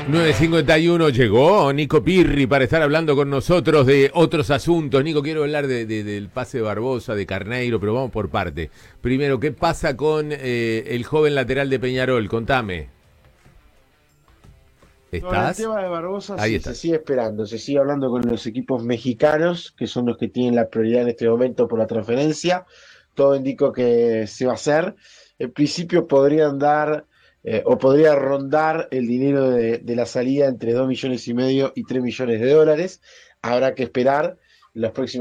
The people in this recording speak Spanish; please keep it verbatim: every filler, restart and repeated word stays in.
nueve cincuenta y uno llegó Nico Pirri para estar hablando con nosotros de otros asuntos. Nico, quiero hablar de, de, del pase de Barbosa, de Carneiro, pero vamos por parte. Primero, ¿qué pasa con eh, el joven lateral de Peñarol? Contame. Con el ¿Estás? tema de Barbosa, Ahí sí, se estás. sigue esperando, se sigue hablando con los equipos mexicanos, que son los que tienen la prioridad en este momento por la transferencia. Todo indica que se va a hacer. En principio podrían dar, eh, o podría rondar el dinero de, de la salida entre dos millones y medio y tres millones de dólares. Habrá que esperar las próximas